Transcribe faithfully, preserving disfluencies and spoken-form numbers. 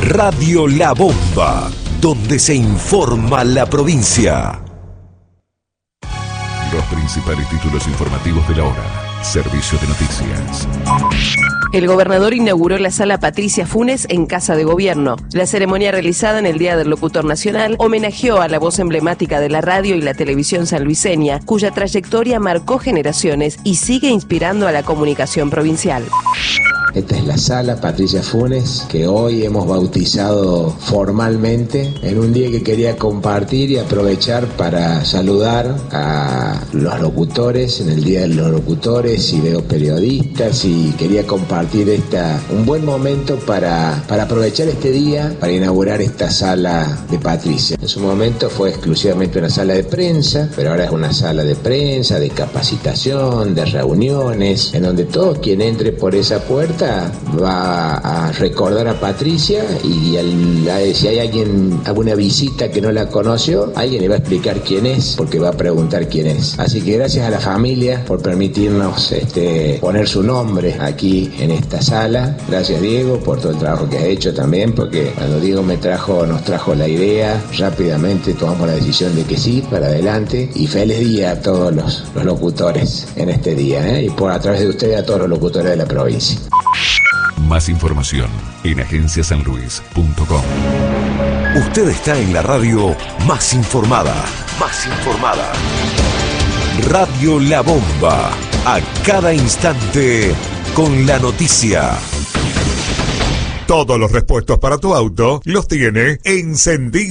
Radio La Bomba, donde se informa la provincia. Los principales títulos informativos de la hora. Servicio de noticias. El gobernador inauguró la sala Patricia Funes en Casa de Gobierno. La ceremonia realizada en el Día del Locutor Nacional homenajeó a la voz emblemática de la radio y la televisión sanluiseña, cuya trayectoria marcó generaciones y sigue inspirando a la comunicación provincial. Esta es la sala Patricia Funes, que hoy hemos bautizado formalmente en un día que quería compartir y aprovechar para saludar a los locutores en el Día de los Locutores, y veo periodistas, y quería compartir esta, un buen momento para, para aprovechar este día para inaugurar esta sala de Patricia. En su momento fue exclusivamente una sala de prensa, pero ahora es una sala de prensa, de capacitación, de reuniones, en donde todo quien entre por esa puerta va a recordar a Patricia, y al, a, si hay alguien, alguna visita que no la conoció, alguien le va a explicar quién es, porque va a preguntar quién es. Así que gracias a la familia por permitirnos este, poner su nombre aquí en esta sala. Gracias, Diego, por todo el trabajo que has hecho también, porque cuando Diego me trajo, nos trajo la idea, rápidamente tomamos la decisión de que sí, para adelante, y feliz día a todos los, los locutores en este día, ¿eh? Y por a través de ustedes a todos los locutores de la provincia. Más información en agencia san luis punto com. Usted está en la radio más informada, más informada. Radio La Bomba, a cada instante con la noticia. Todos los repuestos para tu auto los tiene Encendido